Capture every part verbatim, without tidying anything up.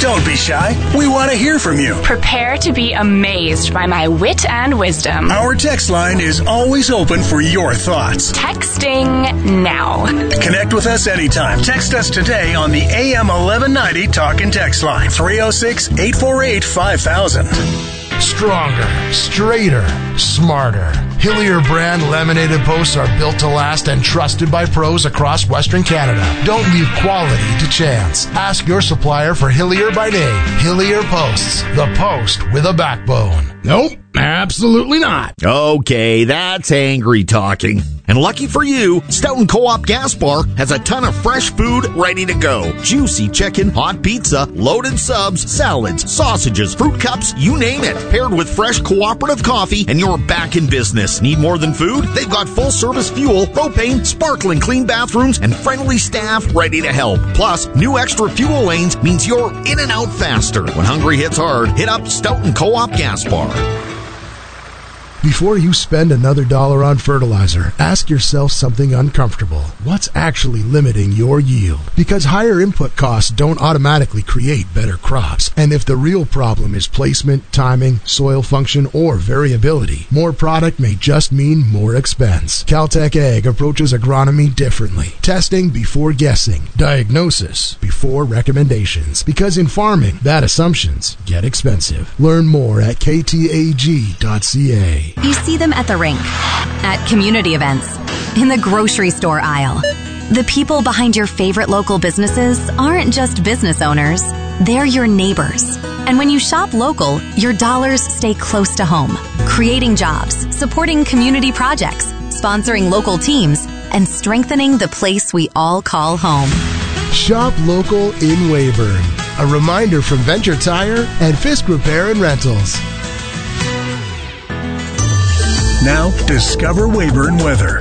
Don't be shy. We want to hear from you. Prepare to be amazed by my wit and wisdom. Our text line is always open for your thoughts. Texting now. Connect with us anytime. Text us today on the A M eleven ninety Talk and Text line. three oh six, eight four eight, five thousand. Stronger, straighter, smarter. Hillier brand laminated posts are built to last and trusted by pros across Western Canada. Don't leave quality to chance. Ask your supplier for Hillier by name. Hillier Posts, the post with a backbone. Nope, absolutely not. Okay, that's angry talking. And lucky for you, Stoughton Co-op Gas Bar has a ton of fresh food ready to go. Juicy chicken, hot pizza, loaded subs, salads, sausages, fruit cups, you name it. Paired with fresh cooperative coffee, and you're back in business. Need more than food? They've got full-service fuel, propane, sparkling clean bathrooms, and friendly staff ready to help. Plus, new extra fuel lanes means you're in and out faster. When hungry hits hard, hit up Stoughton Co-op Gas Bar. Before you spend another dollar on fertilizer, ask yourself something uncomfortable. What's actually limiting your yield? Because higher input costs don't automatically create better crops. And if the real problem is placement, timing, soil function, or variability, more product may just mean more expense. Caltech Ag approaches agronomy differently. Testing before guessing. Diagnosis before recommendations. Because in farming, bad assumptions get expensive. Learn more at k t a g dot c a. You see them at the rink, at community events, in the grocery store aisle. The people behind your favorite local businesses aren't just business owners, they're your neighbors. And when you shop local, your dollars stay close to home, creating jobs, supporting community projects, sponsoring local teams, and strengthening the place we all call home. Shop local in Weyburn. A reminder from Venture Tire and Fisk Repair and Rentals. Now, discover Weyburn weather.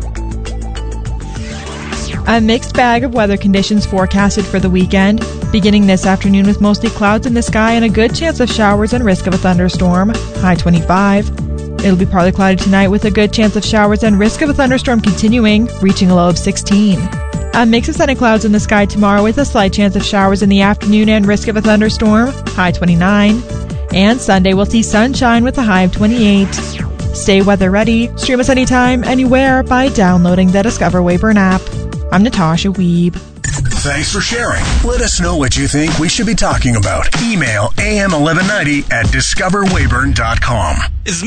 A mixed bag of weather conditions forecasted for the weekend. Beginning this afternoon with mostly clouds in the sky and a good chance of showers and risk of a thunderstorm. High twenty-five. It'll be partly cloudy tonight with a good chance of showers and risk of a thunderstorm continuing, reaching a low of sixteen. A mix of sun and clouds in the sky tomorrow with a slight chance of showers in the afternoon and risk of a thunderstorm. High twenty-nine. And Sunday we'll see sunshine with a high of twenty-eight. Stay weather ready. Stream us anytime, anywhere by downloading the Discover Weyburn app. I'm Natasha Wiebe. Thanks for sharing. Let us know what you think we should be talking about. Email a m eleven ninety at discover weyburn dot com.